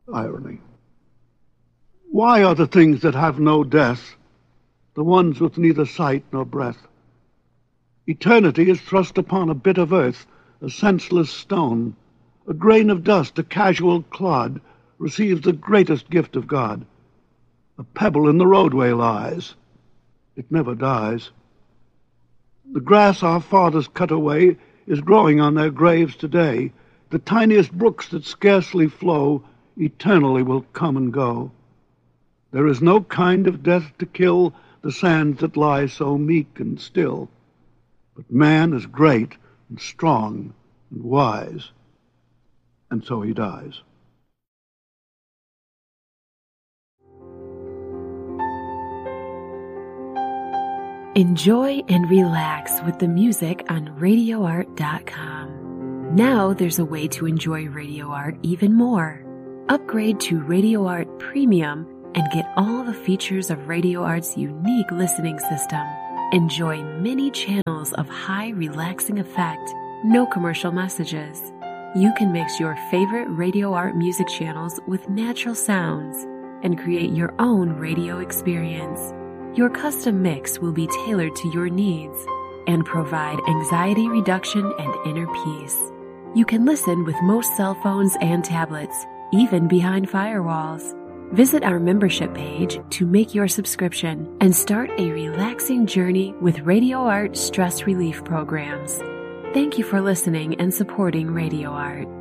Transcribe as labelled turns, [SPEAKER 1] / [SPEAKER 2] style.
[SPEAKER 1] Irony. Why are the things that have no death the ones with neither sight nor breath? Eternity is thrust upon a bit of earth, a senseless stone. A grain of dust, a casual clod, receives the greatest gift of God. A pebble in the roadway lies. It never dies. The grass our fathers cut away is growing on their graves today. The tiniest brooks that scarcely flow eternally will come and go. There is no kind of death to kill the sands that lie so meek and still. But man is great and strong and wise, and so he dies.
[SPEAKER 2] Enjoy and relax with the music on RadioArt.com. Now there's a way to enjoy Radio Art even more. Upgrade to Radio Art Premium and get all the features of Radio Art's unique listening system. Enjoy many channels of high relaxing effect, no commercial messages. You can mix your favorite Radio Art music channels with natural sounds and create your own radio experience. Your custom mix will be tailored to your needs and provide anxiety reduction and inner peace. You can listen with most cell phones and tablets, even behind firewalls. Visit our membership page to make your subscription and start a relaxing journey with Radio Art stress relief programs. Thank you for listening and supporting Radio Art.